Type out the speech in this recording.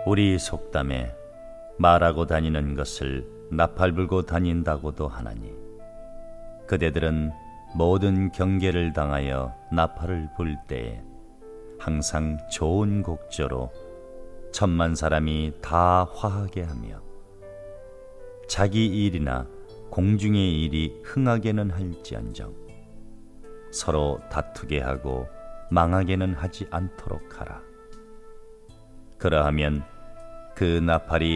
우리 속담에 말하고 다니는 것을 나팔 불고 다닌다고도 하나니, 그대들은 모든 경계를 당하여 나팔을 불 때에 항상 좋은 곡조로 천만 사람이 다 화하게 하며 자기 일이나 공중의 일이 흥하게는 할지언정 서로 다투게 하고 망하게는 하지 않도록 하라. 그러하면 그 나팔이